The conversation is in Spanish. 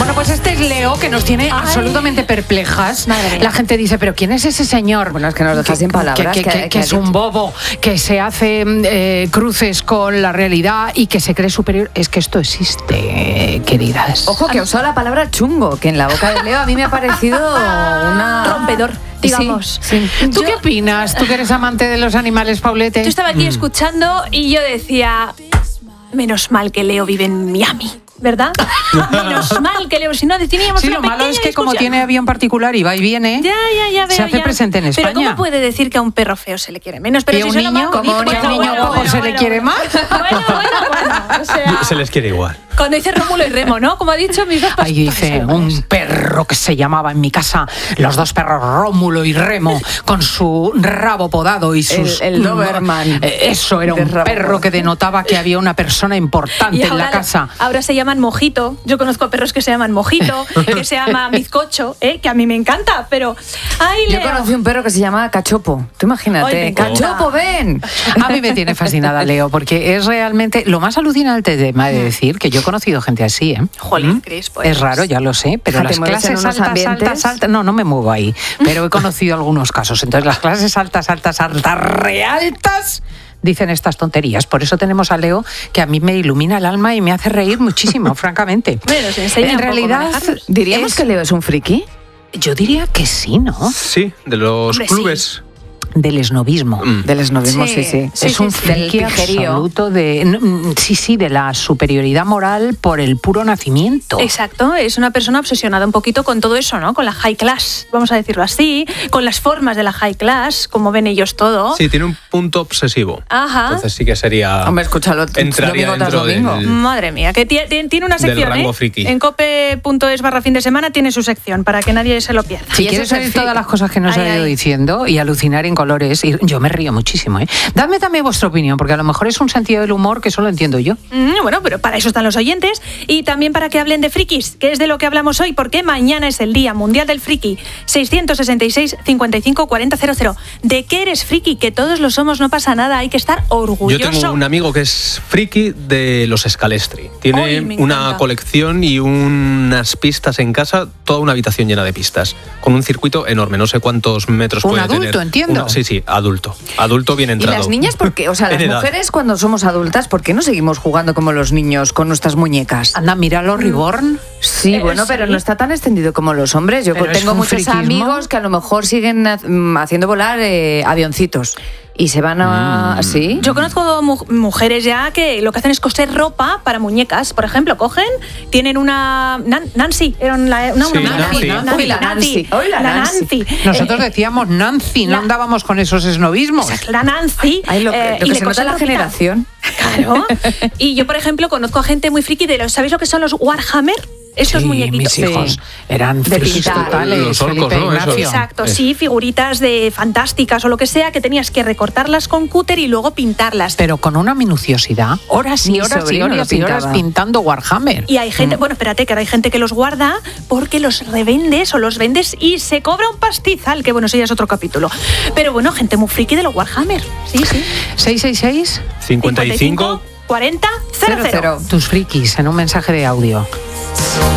Bueno, pues este es Leo, que nos tiene absolutamente perplejas. La gente dice, ¿pero quién es ese señor? Bueno, es que nos deja sin palabras. Que es un bobo, que se hace cruces con la realidad y que se cree superior. Es que esto existe, queridas. Ojo, que usó la palabra chungo, que en la boca de Leo a mí me ha parecido una... rompedor, digamos. Sí. ¿Tú qué opinas? Tú que eres amante de los animales, Paulete. Yo estaba aquí escuchando y yo decía, menos mal que Leo vive en Miami, ¿verdad? Menos mal que Leo, si no teníamos Sí, una lo malo es que discusión. como tiene avión particular y va y viene, Ya veo, se hace presente en España. Pero ¿cómo puede decir que a un perro feo se le quiere menos? Pero ¿Y a si un son lo niño? más bonito. ¿Cómo que a un niño guapo se le quiere más? Bueno, o sea, Se les quiere igual. cuando dice Rómulo y Remo, ¿no? Como ha dicho mis dos Ahí dice un perro que se llamaba en mi casa, los dos perros Rómulo y Remo, con su rabo podado y sus... El Doberman. Eso era un perro que denotaba que había una persona importante en la casa. Ahora se llaman Mojito. Yo conozco perros que se llaman Mojito, que se llama Bizcocho, que a mí me encanta, pero... ¡Ay, Yo Leo! conocí un perro que se llama Cachopo. Tú imagínate. Ay, me encanta. Cachopo, ven. A mí me tiene fascinada, Leo, porque es realmente lo más alucinante de decir que yo he conocido gente así, ¿eh? Jolín, Cris, pues... Es raro, ya lo sé, pero ¿Te las mueves en clases unos ambientes? altas, no me muevo ahí, pero he conocido algunos casos. Entonces, las clases altas, realtas, dicen estas tonterías. Por eso tenemos a Leo, que a mí me ilumina el alma y me hace reír muchísimo, francamente. Bueno, se enseña En un poco a realidad, manejarlos. ¿Diríamos que Leo es un friki? yo diría que sí, ¿no? Sí, de los Hombre, clubes. Del esnovismo. Del esnovismo, sí. Es un friki Del pijerío. absoluto de la superioridad moral por el puro nacimiento. Exacto, es una persona obsesionada un poquito con todo eso, ¿no? Con la high class, vamos a decirlo así, con las formas de la high class, como ven ellos todo. Sí, tiene un punto obsesivo. Ajá. Entonces sí que sería... Hombre, escúchalo. Entraría domingo tras dentro domingo. del... Madre mía, que tiene una sección, rango friki. En cope.es/fin de semana tiene su sección, para que nadie se lo pierda. Si Y quieres eso es oír el todas las cosas que nos ha ido diciendo y alucinar en colores, y yo me río muchísimo, ¿eh? Dadme también vuestra opinión, porque a lo mejor es un sentido del humor que solo entiendo yo. Bueno, pero para eso están los oyentes y también para que hablen de frikis, que es de lo que hablamos hoy, porque mañana es el Día Mundial del Friki. 666 55 40 00. ¿De qué eres friki? Que todos lo somos, no pasa nada, hay que estar orgulloso. Yo tengo un amigo que es friki de los Scalestri. Tiene Ay, me una encanta. colección y unas pistas en casa, toda una habitación llena de pistas, con un circuito enorme, no sé cuántos metros Un puede adulto, tener. entiendo. Sí, adulto. Adulto bien ¿Y entrado. las niñas por qué? O sea, las En edad. mujeres cuando somos adultas, ¿por qué no seguimos jugando como los niños con nuestras muñecas? Anda, míralo, Reborn. Sí, bueno, pero sí. no está tan extendido como los hombres. Yo Pero es tengo un muchos friquismo. amigos que a lo mejor siguen haciendo volar avioncitos. Y se van a... ¿Sí? Yo conozco mujeres ya que lo que hacen es coser ropa para muñecas. Por ejemplo, cogen, tienen una... Nancy, era una Sí, Nancy. Uy, la Nancy. Uy, la Nancy. Nosotros decíamos Nancy, no andábamos con esos esnovismos. La Nancy. Ay, lo que y le se nota cosen la ropita. generación. Claro. Y yo, por ejemplo, conozco a gente muy friki de los... ¿Sabéis lo que son los Warhammer? Esos Sí, muñequitos. mis hijos eran De frikis pintar. totales. Los orcos, Felipe ¿no? Eso. Ignacio. Exacto, sí, figuritas de fantásticas o lo que sea, que tenías que recortarlas con cúter y luego pintarlas. Pero con una minuciosidad, horas y Mi horas y sobrino horas lo y horas pintaba. pintando Warhammer. Y hay gente, bueno, espérate, que ahora hay gente que los guarda porque los revendes o los vendes y se cobra un pastizal, que bueno, eso ya es otro capítulo. Pero bueno, gente muy friki de los Warhammer. Sí, sí. 666, 55 40 00. Cero. tus frikis en un mensaje de audio.